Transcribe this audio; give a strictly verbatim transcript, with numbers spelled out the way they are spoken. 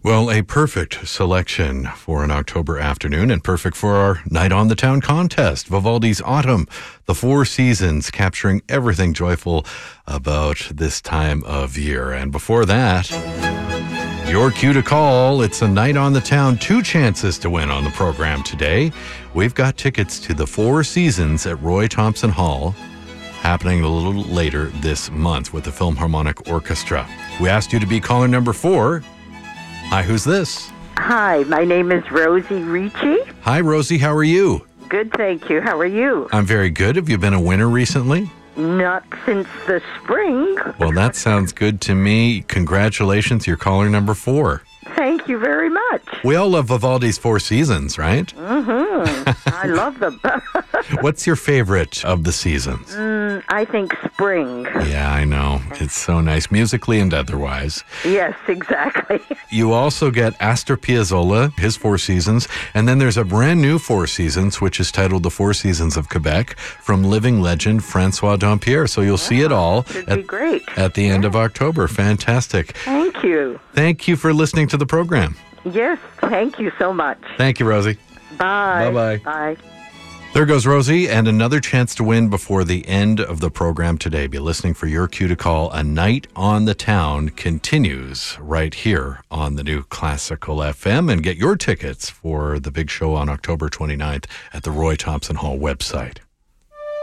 Well, a perfect selection for an October afternoon and perfect for our Night on the Town contest. Vivaldi's Autumn, the Four Seasons, capturing everything joyful about this time of year. And before that, your cue to call. It's a Night on the Town. Two chances to win on the program today. We've got tickets to the Four Seasons at Roy Thompson Hall, happening a little later this month with the Philharmonic Orchestra. We asked you to be caller number four. Hi, who's this? Hi, my name is Rosie Ricci. Hi, Rosie. How are you? Good, thank you. How are you? I'm very good. Have you been a winner recently? Not since the spring. Well, that sounds good to me. Congratulations. You're caller number four. Thank you very much. We all love Vivaldi's Four Seasons, right? Mm-hmm. I love them. What's your favorite of the seasons? Mm, I think spring. Yeah, I know. It's so nice, musically and otherwise. Yes, exactly. You also get Astor Piazzolla, his Four Seasons, and then there's a brand new Four Seasons, which is titled The Four Seasons of Quebec, from living legend Francois Dompierre. So you'll yeah, see it all should at, be great. at the end yeah. of October. Fantastic. Thank you. Thank you for listening to the program. Yes, thank you so much. Thank you, Rosie. Bye. Bye-bye. Bye. There goes Rosie, and another chance to win before the end of the program today. Be listening for your cue to call. A Night on the Town continues right here on the new Classical F M, and get your tickets for the big show on October twenty-ninth at the Roy Thompson Hall website.